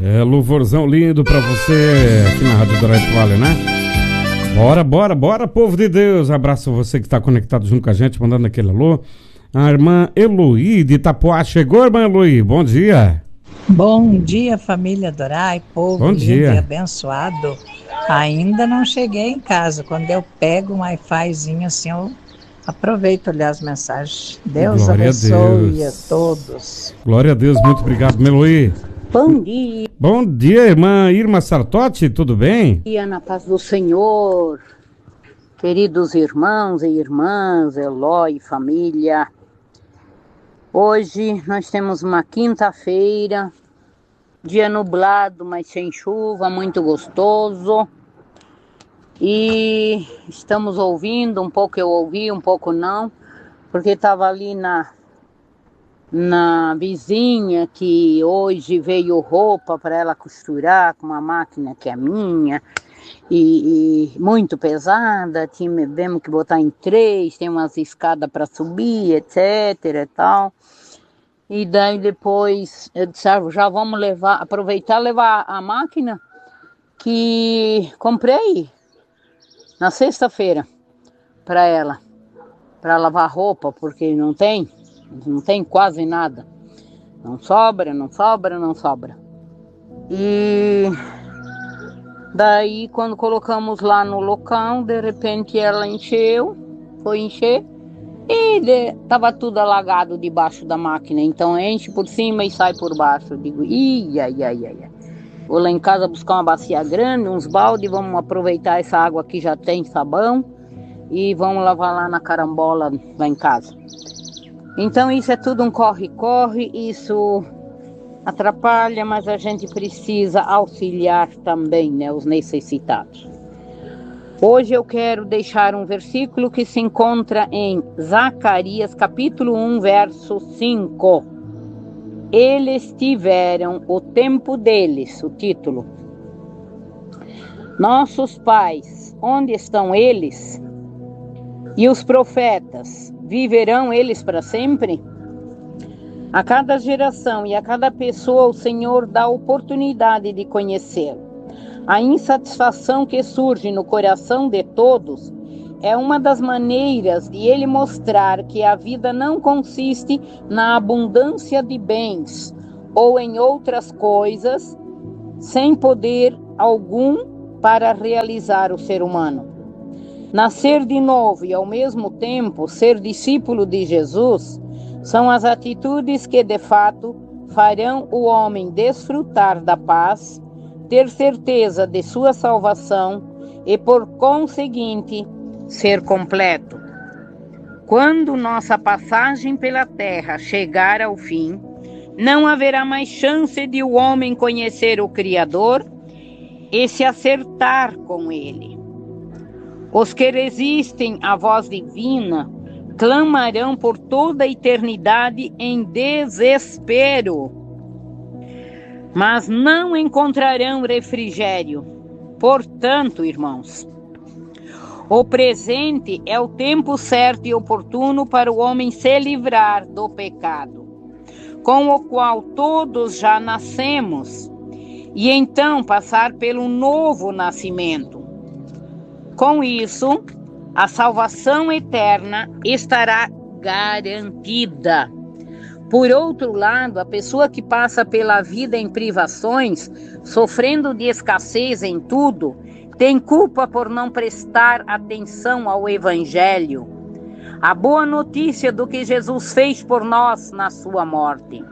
É, louvorzão lindo pra você aqui na Rádio Dourado Vale, né? Bora, povo de Deus. Abraço você que tá conectado junto com a gente, mandando aquele alô. A irmã Eloí de Itapuá chegou, irmã Eloí, bom dia. Bom dia, família Dorai, povo Bom lindo dia. e abençoado. Ainda não cheguei em casa. Quando eu pego um Wi-Fizinho assim, eu aproveito olhar as mensagens. Deus Glória abençoe a a Deus. todos. Glória a Deus, muito obrigado, Eloí. Bom dia. Bom dia, irmã Irma Sartotti, tudo bem? Dia na paz do Senhor. Queridos irmãos e irmãs, Eloy, família. Hoje nós temos uma quinta-feira, dia nublado, mas sem chuva, muito gostoso. E estamos ouvindo, um pouco eu ouvi, um pouco não, porque estava ali na vizinha que hoje veio roupa para ela costurar com uma máquina que é minha e muito pesada, tivemos que botar em 3, tem umas escadas para subir, etc e tal. E daí depois eu disse, já vamos aproveitar e levar a máquina que comprei na sexta-feira para ela, para lavar roupa, porque não tem quase nada. Não sobra. E daí quando colocamos lá no local, de repente ela foi encher e tava tudo alagado debaixo da máquina. Então enche por cima e sai por baixo. Eu digo, ai. Vou lá em casa buscar uma bacia grande, uns baldes, vamos aproveitar essa água que já tem sabão e vamos lavar lá na carambola lá em casa. Então isso é tudo um corre-corre, isso atrapalha, mas a gente precisa auxiliar também, né, os necessitados. Hoje eu quero deixar um versículo que se encontra em Zacarias capítulo 1, verso 5. Eles tiveram o tempo deles, o título. Nossos pais, onde estão eles? E os profetas, viverão eles para sempre? A cada geração e a cada pessoa o Senhor dá a oportunidade de conhecê-lo. A insatisfação que surge no coração de todos é uma das maneiras de ele mostrar que a vida não consiste na abundância de bens ou em outras coisas, sem poder algum para realizar o ser humano. Nascer de novo e ao mesmo tempo ser discípulo de Jesus são as atitudes que de fato farão o homem desfrutar da paz, ter certeza de sua salvação e por conseguinte ser completo. Quando nossa passagem pela terra chegar ao fim, não haverá mais chance de o homem conhecer o Criador e se acertar com ele. Os que resistem à voz divina clamarão por toda a eternidade em desespero, mas não encontrarão refrigério. Portanto, irmãos, o presente é o tempo certo e oportuno para o homem se livrar do pecado, com o qual todos já nascemos, e então passar pelo novo nascimento. Com isso, a salvação eterna estará garantida. Por outro lado, a pessoa que passa pela vida em privações, sofrendo de escassez em tudo, tem culpa por não prestar atenção ao Evangelho, a boa notícia do que Jesus fez por nós na sua morte.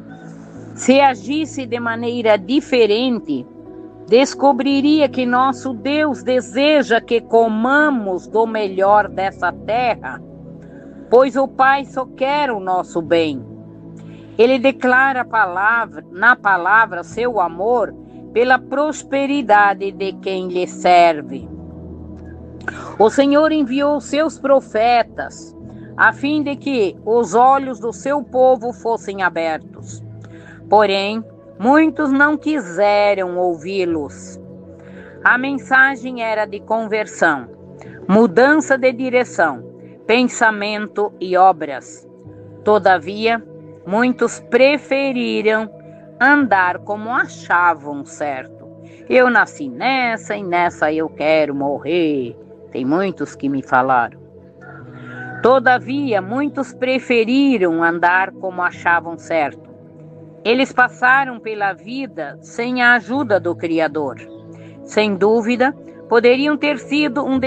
Se agisse de maneira diferente, descobriria que nosso Deus deseja que comamos do melhor dessa terra, pois o Pai só quer o nosso bem. Ele declara na palavra seu amor pela prosperidade de quem lhe serve. O Senhor enviou seus profetas, a fim de que os olhos do seu povo fossem abertos. Porém, muitos não quiseram ouvi-los. A mensagem era de conversão, mudança de direção, pensamento e obras. Todavia, muitos preferiram andar como achavam certo. Eu nasci nessa e nessa eu quero morrer. Tem muitos que me falaram. Todavia, muitos preferiram andar como achavam certo. Eles passaram pela vida sem a ajuda do Criador. Sem dúvida, poderiam ter tido um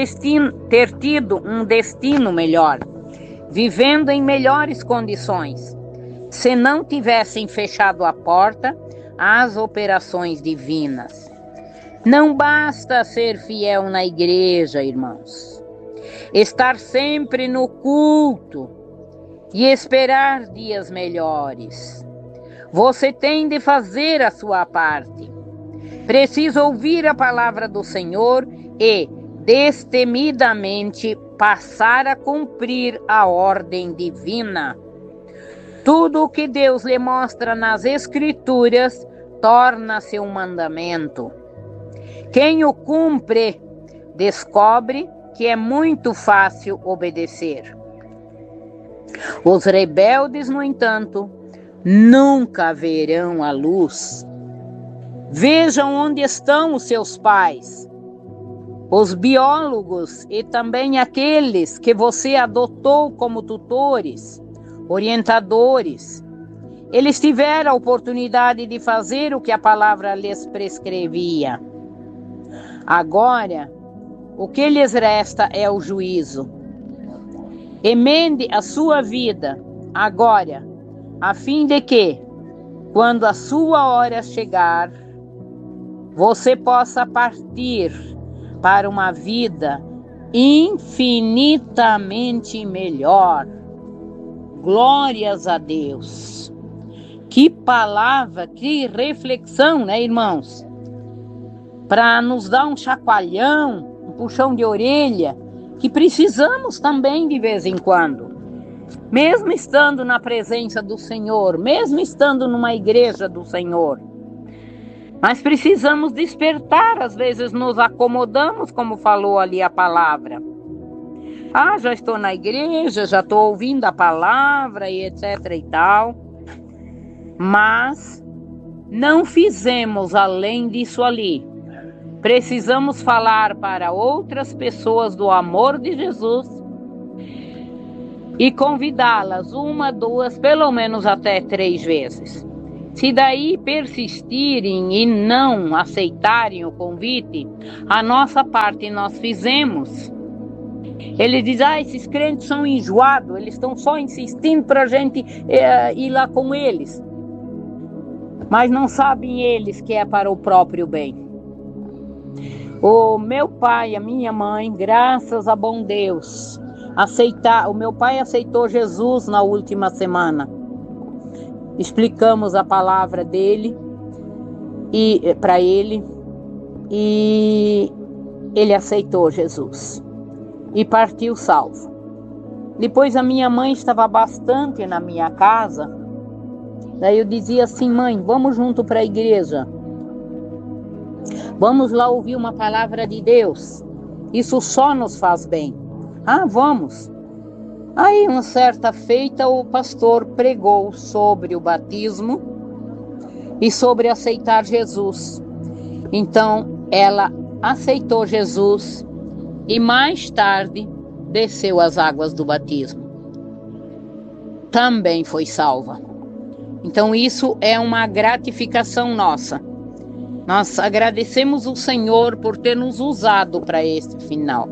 destino melhor, vivendo em melhores condições, se não tivessem fechado a porta às operações divinas. Não basta ser fiel na igreja, irmãos. Estar sempre no culto e esperar dias melhores. Você tem de fazer a sua parte. Precisa ouvir a palavra do Senhor e, destemidamente, passar a cumprir a ordem divina. Tudo o que Deus lhe mostra nas Escrituras torna-se um mandamento. Quem o cumpre, descobre que é muito fácil obedecer. Os rebeldes, no entanto, nunca verão a luz. Vejam onde estão os seus pais, os biólogos e também aqueles que você adotou como tutores, orientadores. Eles tiveram a oportunidade de fazer o que a palavra lhes prescrevia. Agora, o que lhes resta é o juízo. Emende a sua vida agora, a fim de que, quando a sua hora chegar, você possa partir para uma vida infinitamente melhor. Glórias a Deus. Que palavra, que reflexão, né, irmãos? Para nos dar um chacoalhão, um puxão de orelha, que precisamos também de vez em quando. Mesmo estando na presença do Senhor, mesmo estando numa igreja do Senhor. Mas precisamos despertar, às vezes nos acomodamos, como falou ali a palavra. Ah, já estou na igreja, já estou ouvindo a palavra e etc e tal. Mas não fizemos além disso ali. Precisamos falar para outras pessoas do amor de Jesus e convidá-las 1, 2, pelo menos até 3 vezes. Se daí persistirem e não aceitarem o convite, a nossa parte nós fizemos. Ele diz, esses crentes são enjoados, eles estão só insistindo para a gente ir lá com eles. Mas não sabem eles que é para o próprio bem. O meu pai, a minha mãe, graças a bom Deus, o meu pai aceitou Jesus na última semana. Explicamos a palavra dele e para ele e ele aceitou Jesus e partiu salvo. Depois a minha mãe estava bastante na minha casa. Daí eu dizia assim, mãe, vamos junto para a igreja. Vamos lá ouvir uma palavra de Deus. Isso só nos faz bem. Ah, vamos. Aí, uma certa feita, o pastor pregou sobre o batismo e sobre aceitar Jesus. Então, ela aceitou Jesus e mais tarde desceu as águas do batismo. Também foi salva. Então, isso é uma gratificação nossa. Nós agradecemos o Senhor por ter nos usado para este final.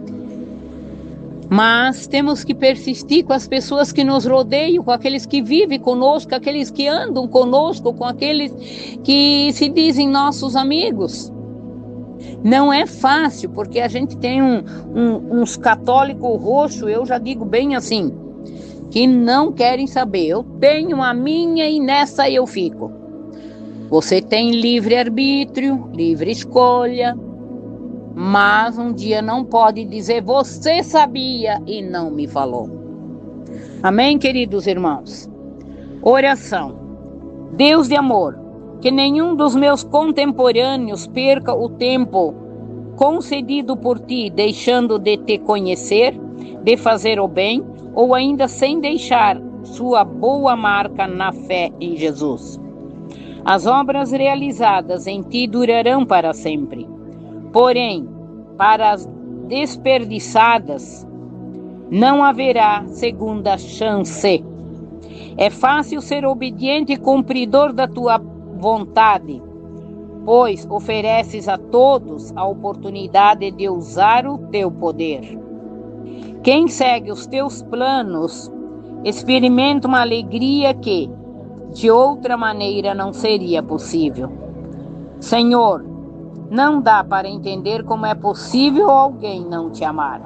Mas temos que persistir com as pessoas que nos rodeiam, com aqueles que vivem conosco, aqueles que andam conosco, com aqueles que se dizem nossos amigos. Não é fácil, porque a gente tem uns católicos roxos, eu já digo bem assim, que não querem saber. Eu tenho a minha e nessa eu fico. Você tem livre-arbítrio, livre escolha, mas um dia não pode dizer, você sabia e não me falou. Amém, queridos irmãos? Oração. Deus de amor, que nenhum dos meus contemporâneos perca o tempo concedido por ti, deixando de te conhecer, de fazer o bem, ou ainda sem deixar sua boa marca na fé em Jesus. As obras realizadas em ti durarão para sempre. Porém, para as desperdiçadas, não haverá segunda chance. É fácil ser obediente e cumpridor da tua vontade, pois ofereces a todos a oportunidade de usar o teu poder. Quem segue os teus planos experimenta uma alegria que, de outra maneira, não seria possível. Senhor, não dá para entender como é possível alguém não te amar.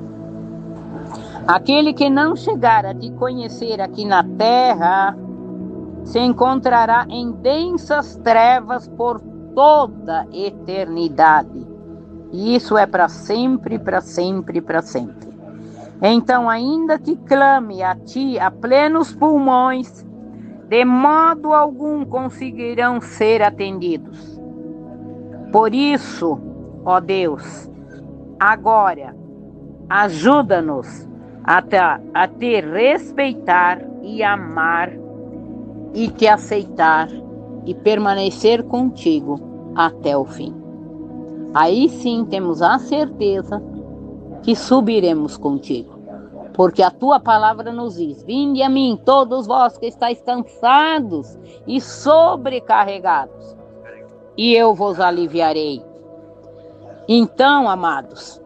Aquele que não chegar a te conhecer aqui na terra se encontrará em densas trevas por toda a eternidade. E isso é para sempre, para sempre, para sempre. Então, ainda que clame a ti a plenos pulmões, de modo algum conseguirão ser atendidos. Por isso, ó Deus, agora ajuda-nos a te respeitar e amar e te aceitar e permanecer contigo até o fim. Aí sim temos a certeza que subiremos contigo, porque a tua palavra nos diz: vinde a mim todos vós que estáis cansados e sobrecarregados, e eu vos aliviarei. Então, amados,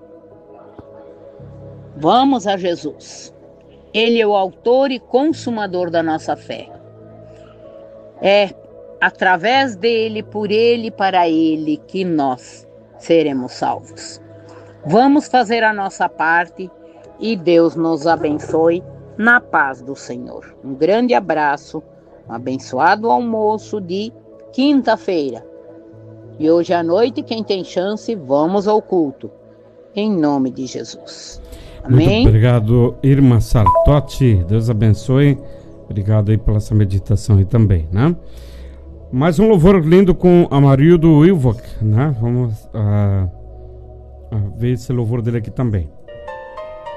vamos a Jesus. Ele é o autor e consumador da nossa fé. É através dele, por ele, para ele que nós seremos salvos. Vamos fazer a nossa parte e Deus nos abençoe na paz do Senhor. Um grande abraço, um abençoado almoço de quinta-feira. E hoje à noite, quem tem chance, vamos ao culto. Em nome de Jesus. Amém. Muito obrigado, Irma Sartotti. Deus abençoe. Obrigado aí pela essa meditação aí também, né? Mais um louvor lindo com Amarildo Wilvock, né? Vamos ver esse louvor dele aqui também.